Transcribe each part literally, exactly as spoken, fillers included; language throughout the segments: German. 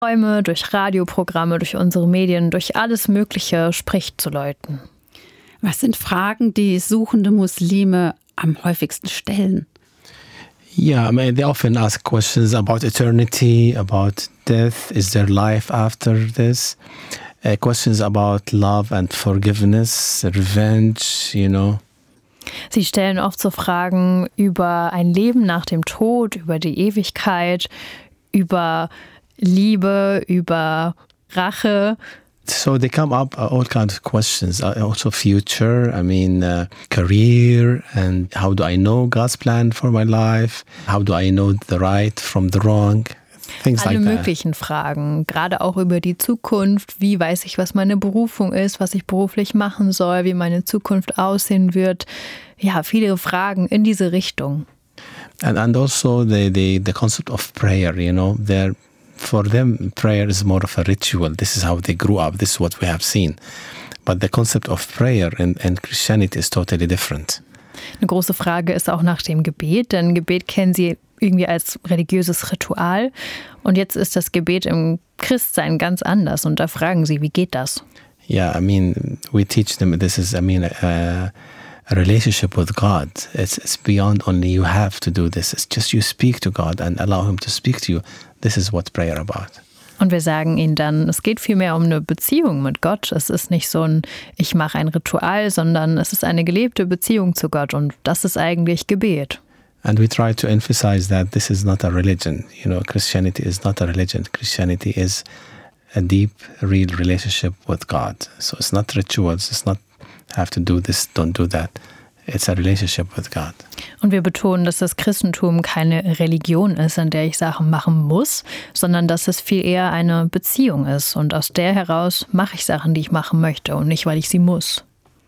Träume, durch Radioprogramme, durch unsere Medien, durch alles Mögliche spricht zu Leuten. Was sind Fragen, die suchende Muslime am häufigsten stellen? Yeah, I mean, they often ask questions about eternity, about death. Is there life after this? Uh, questions about love and forgiveness, revenge, you know. Sie stellen oft so Fragen über ein Leben nach dem Tod, über die Ewigkeit, über Liebe, über Rache. So they come up uh, all kinds of questions, uh, also future, I mean, uh, career, and how do I know God's plan for my life? How do I know the right from the wrong? Things Alle like that. möglichen Fragen, gerade auch über die Zukunft. Wie weiß ich, was meine Berufung ist, was ich beruflich machen soll, wie meine Zukunft aussehen wird. Ja, viele Fragen in diese Richtung. And and also the, the, the concept of prayer, you know, they're for them, prayer is more of a ritual. This is how they grew up. This is what we have seen. But the concept of prayer in, in Christianity is totally different. Eine große Frage ist auch nach dem Gebet, denn Gebet kennen sie irgendwie als religiöses Ritual. Und jetzt ist das Gebet im Christsein ganz anders. Und da fragen sie, wie geht das? Yeah, I mean, we teach them this is, I mean, a, a relationship with God. It's, it's beyond only you have to do this. It's just you speak to God and allow Him to speak to you. This is what prayer about. Und wir sagen ihnen dann, es geht vielmehr um eine Beziehung mit Gott. Es ist nicht so ein, ich mache ein Ritual, sondern es ist eine gelebte Beziehung zu Gott. Und das ist eigentlich Gebet. And we try to emphasize that this is not a religion. You know, Christianity is not a religion. Christianity is a deep, real relationship with God. So it's not rituals. It's not have to do this, don't do that. It's a relationship with God. Und wir betonen, dass das Christentum keine Religion ist, an der ich Sachen machen muss, sondern dass es viel eher eine Beziehung ist. Und aus der heraus mache ich Sachen, die ich machen möchte und nicht, weil ich sie muss.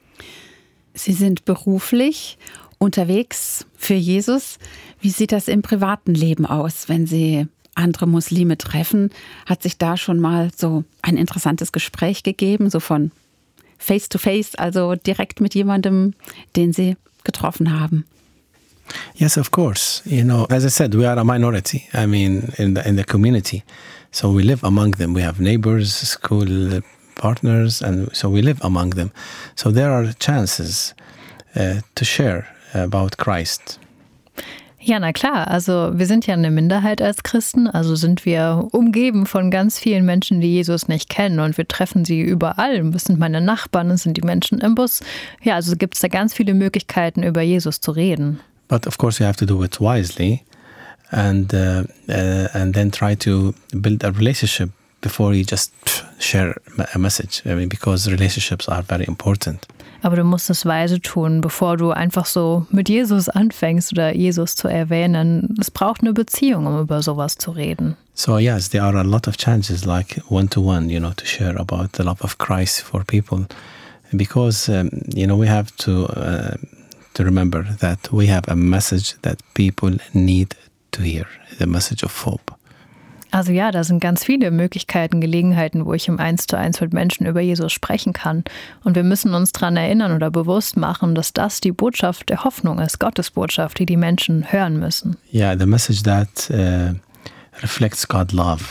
Sie sind beruflich unterwegs für Jesus. Wie sieht das im privaten Leben aus, wenn Sie andere Muslime treffen? Hat sich da schon mal so ein interessantes Gespräch gegeben, so von face to face, also direkt mit jemandem, den Sie getroffen haben? Yes, of course. You know, as I said, we are a minority. I mean, in the in the community, so we live among them. We have neighbors, school partners, and so we live among them. So there are chances uh, to share about Christ. Ja, na klar. Also wir sind ja eine Minderheit als Christen, also sind wir umgeben von ganz vielen Menschen, die Jesus nicht kennen und wir treffen sie überall. Das sind meine Nachbarn, das sind die Menschen im Bus. Ja, also gibt es da ganz viele Möglichkeiten, über Jesus zu reden. But of course you have to do it wisely and uh, uh, and then try to build a relationship before you just share a message. I mean, because relationships are very important. Aber du musst es weise tun, bevor du einfach so mit Jesus anfängst oder Jesus zu erwähnen. Es braucht eine Beziehung, um über sowas zu reden. So yes, there are a lot of chances, like one-to-one, you know, to share about the love of Christ for people. Because, um, you know, we have to, uh, to remember that we have a message that people need to hear, the message of hope. Also ja, da sind ganz viele Möglichkeiten, Gelegenheiten, wo ich im Eins zu eins mit Menschen über Jesus sprechen kann. Und wir müssen uns daran erinnern oder bewusst machen, dass das die Botschaft der Hoffnung ist, Gottes Botschaft, die die Menschen hören müssen. Yeah, the message that uh, reflects God's love.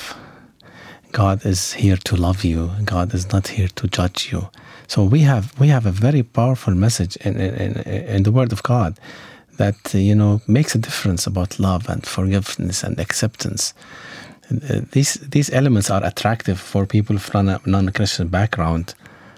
God is here to love you. God is not here to judge you. So we have we have a very powerful message in in, in the Word of God that uh, you know makes a difference about love and forgiveness and acceptance. Uh, these these elements are attractive for people from a non-Christian background.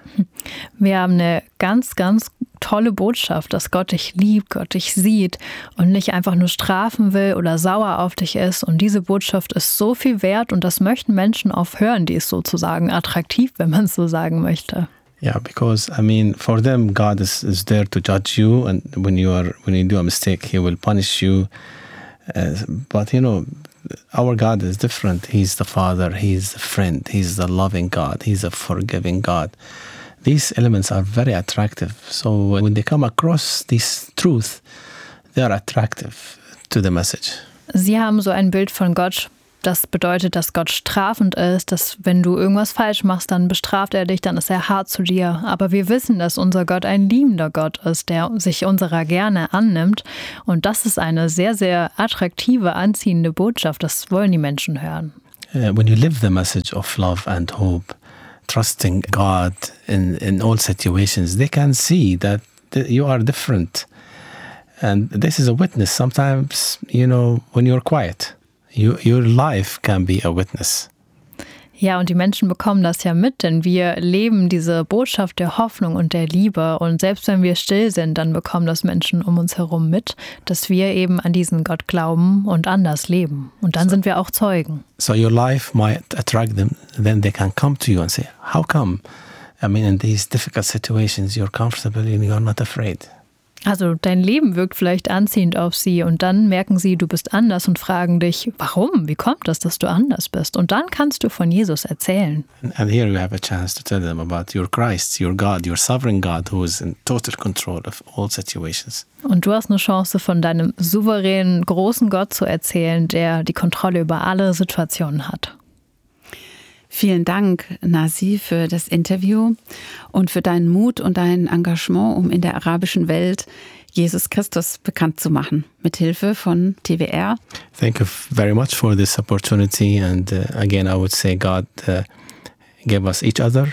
Wir haben eine ganz, ganz tolle Botschaft, dass Gott dich liebt, Gott dich sieht und nicht einfach nur strafen will oder sauer auf dich ist. Und diese Botschaft ist so viel wert und das möchten Menschen oft hören, die ist sozusagen attraktiv, wenn man es so sagen möchte. Yeah, because I mean, for them, God is, is there to judge you, and when you are when you do a mistake, He will punish you. Uh, but you know, our God is different. He's the Father. He's the friend. He's the loving God. He's a forgiving God. These elements are very attractive. So when they come across this truth, they are attractive to the message. Sie haben so ein Bild von Gott. Das bedeutet, dass Gott strafend ist, dass wenn du irgendwas falsch machst, dann bestraft er dich, dann ist er hart zu dir. Aber wir wissen, dass unser Gott ein liebender Gott ist, der sich unserer gerne annimmt. Und das ist eine sehr, sehr attraktive, anziehende Botschaft. Das wollen die Menschen hören. uh, when you live the message of love and hope, trusting God in, in all situations, they can see that th- you are different. And this is a witness. Sometimes, you know, when you're quiet, you, your life can be a witness. Ja, und die Menschen bekommen das ja mit, denn wir leben diese Botschaft der Hoffnung und der Liebe. Und selbst wenn wir still sind, dann bekommen das Menschen um uns herum mit, dass wir eben an diesen Gott glauben und anders leben. Und dann so, sind wir auch Zeugen. So your life might attract them, then they can come to you and say, how come? I mean, in these difficult situations, you're comfortable and you're not afraid. Also dein Leben wirkt vielleicht anziehend auf sie und dann merken sie, du bist anders und fragen dich, warum? Wie kommt das, dass du anders bist? Und dann kannst du von Jesus erzählen. And here you have a chance to tell them about your Christ, your God, your sovereign God, who is in total control of all situations. Und du hast eine Chance, von deinem souveränen, großen Gott zu erzählen, der die Kontrolle über alle Situationen hat. Vielen Dank, Nazi, für das Interview und für deinen Mut und dein Engagement, um in der arabischen Welt Jesus Christus bekannt zu machen, mit Hilfe von T W R. Thank you very much for this opportunity. And uh, again, I would say God uh, gave us each other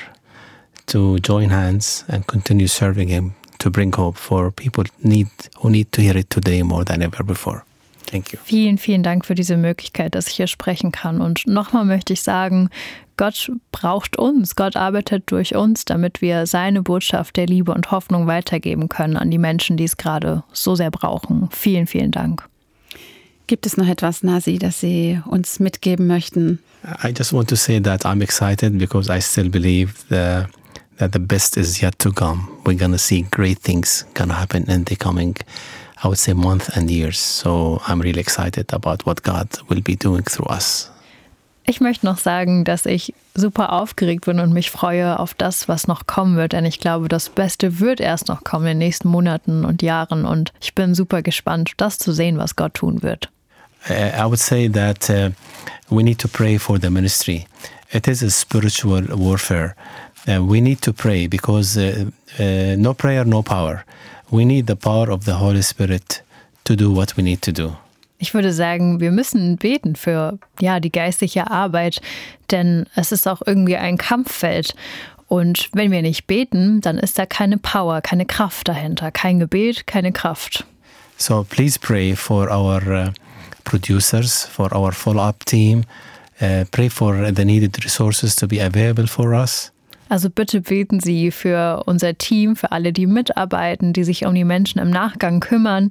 to join hands and continue serving Him to bring hope for people need, who need to hear it today more than ever before. Thank you. Vielen, vielen Dank für diese Möglichkeit, dass ich hier sprechen kann. Und nochmal möchte ich sagen, Gott braucht uns. Gott arbeitet durch uns, damit wir seine Botschaft der Liebe und Hoffnung weitergeben können an die Menschen, die es gerade so sehr brauchen. Vielen, vielen Dank. Gibt es noch etwas, Nazi, das Sie uns mitgeben möchten? I just want to say that I'm excited because I still believe the, that the best is yet to come. We're going to see great things going to happen in the coming, I would say, month and years. So I'm really excited about what God will be doing through us. Ich möchte noch sagen, dass ich super aufgeregt bin und mich freue auf das, was noch kommen wird. Denn ich glaube, das Beste wird erst noch kommen in den nächsten Monaten und Jahren. Und ich bin super gespannt, das zu sehen, was Gott tun wird. I would say that uh, we need to pray for the ministry. It is a spiritual warfare. Uh, we need to pray because uh, uh, no prayer, no power. We need the power of the Holy Spirit to do what we need to do. Ich würde sagen, wir müssen beten für ja, die geistliche Arbeit, denn es ist auch irgendwie ein Kampffeld. Und wenn wir nicht beten, dann ist da keine Power, keine Kraft dahinter. Kein Gebet, keine Kraft. So please pray for our uh, producers, for our follow-up team. Uh, pray for the needed resources to be available for us. Also bitte beten Sie für unser Team, für alle, die mitarbeiten, die sich um die Menschen im Nachgang kümmern.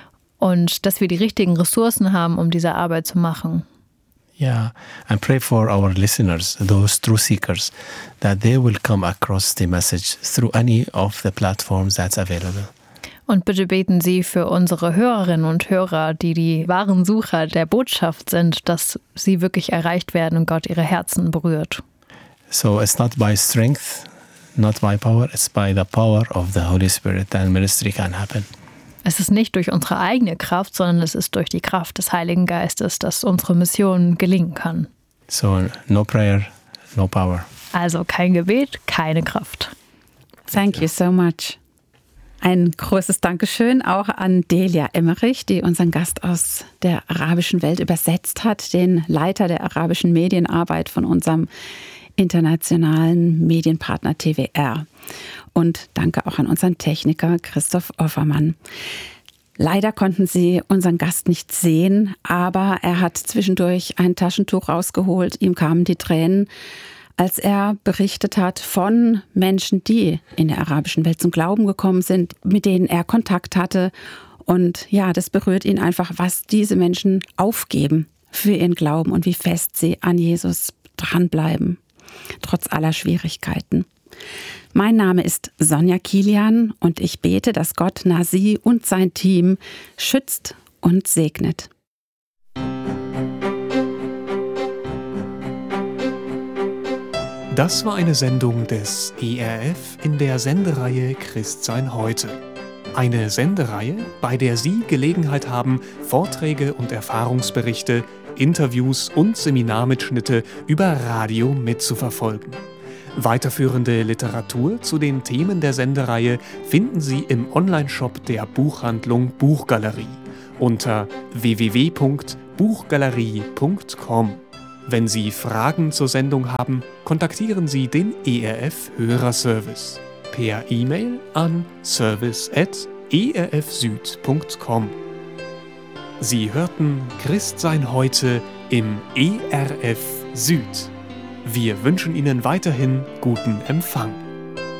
Und dass wir die richtigen Ressourcen haben, um diese Arbeit zu machen. Yeah, and pray for our listeners, those true seekers, that they will come across the message through any of the platforms that's available. Und bitte beten Sie für unsere Hörerinnen und Hörer, die die wahren Sucher der Botschaft sind, dass sie wirklich erreicht werden und Gott ihre Herzen berührt. So it's not by strength, not by power, it's by the power of the Holy Spirit that ministry can happen. Es ist nicht durch unsere eigene Kraft, sondern es ist durch die Kraft des Heiligen Geistes, dass unsere Mission gelingen kann. So no prayer, no power. Also kein Gebet, keine Kraft. Thank you so much. Ein großes Dankeschön auch an Delia Emmerich, die unseren Gast aus der arabischen Welt übersetzt hat, den Leiter der arabischen Medienarbeit von unserem internationalen Medienpartner T W R. Und danke auch an unseren Techniker Christoph Offermann. Leider konnten Sie unseren Gast nicht sehen, aber er hat zwischendurch ein Taschentuch rausgeholt. Ihm kamen die Tränen, als er berichtet hat von Menschen, die in der arabischen Welt zum Glauben gekommen sind, mit denen er Kontakt hatte. Und ja, das berührt ihn einfach, was diese Menschen aufgeben für ihren Glauben und wie fest sie an Jesus dranbleiben, trotz aller Schwierigkeiten. Mein Name ist Sonja Kilian und ich bete, dass Gott Nazi und sein Team schützt und segnet. Das war eine Sendung des E R F in der Sendereihe Christsein heute. Eine Sendereihe, bei der Sie Gelegenheit haben, Vorträge und Erfahrungsberichte, Interviews und Seminarmitschnitte über Radio mitzuverfolgen. Weiterführende Literatur zu den Themen der Sendereihe finden Sie im Onlineshop der Buchhandlung Buchgalerie unter w w w punkt buchgalerie punkt com. Wenn Sie Fragen zur Sendung haben, kontaktieren Sie den E R F Hörerservice per E-Mail an service at e r f süd punkt com. Sie hörten Christsein heute im E R F Süd. Wir wünschen Ihnen weiterhin guten Empfang.